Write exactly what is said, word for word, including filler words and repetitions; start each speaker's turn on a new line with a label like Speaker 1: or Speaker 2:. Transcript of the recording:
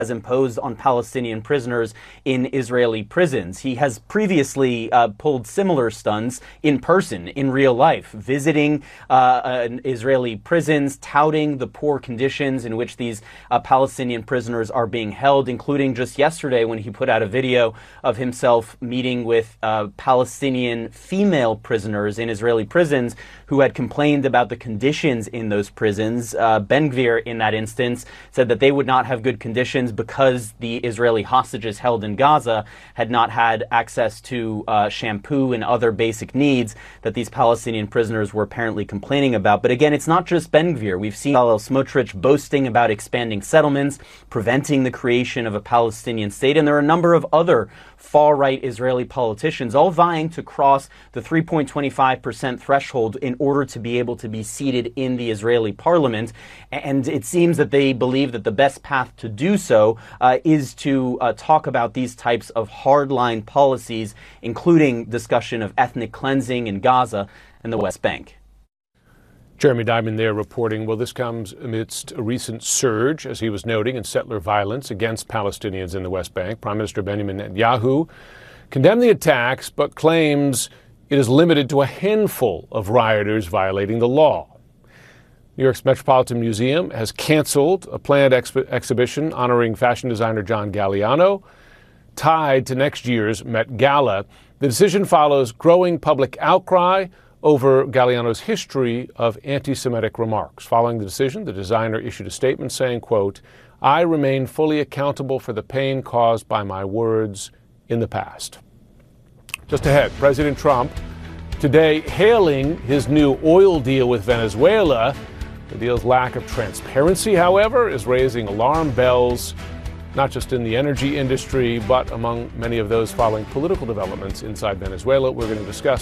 Speaker 1: has imposed on Palestinian prisoners in Israeli prisons. He has previously uh, pulled similar stunts in person, in real life, visiting uh, uh, Israeli prisons, touting the poor conditions in which these uh, Palestinian prisoners are being held, including just yesterday when he put out a video of himself meeting with uh, Palestinian female prisoners in Israeli prisons who had complained about the conditions in those prisons. Uh, Ben Gvir, in that instance, said that they would not have good conditions because the Israeli hostages held in Gaza had not had access to uh, shampoo and other basic needs that these Palestinian prisoners were apparently complaining about. But again, it's not just Ben Gvir. We've seen Bezalel Smotrich boasting about expanding settlements, preventing the creation of a Palestinian state, and there are a number of other far-right Israeli politicians all vying to cross the three point two five percent threshold in order to be able to be seated in the Israeli parliament. And it seems that they believe that the best path to do so uh, is to uh, talk about these types of hardline policies, including discussion of ethnic cleansing in Gaza and the West Bank.
Speaker 2: Jeremy Diamond there reporting. Well, this comes amidst a recent surge, as he was noting, in settler violence against Palestinians in the West Bank. Prime Minister Benjamin Netanyahu condemned the attacks, but claims it is limited to a handful of rioters violating the law. New York's Metropolitan Museum has canceled a planned exp- exhibition honoring fashion designer John Galliano, tied to next year's Met Gala. The decision follows growing public outcry over Galliano's history of anti-Semitic remarks. Following the decision, the designer issued a statement saying, quote, "I remain fully accountable for the pain caused by my words in the past." Just ahead, President Trump today hailing his new oil deal with Venezuela. The deal's lack of transparency, however, is raising alarm bells, not just in the energy industry, but among many of those following political developments inside Venezuela. We're going to discuss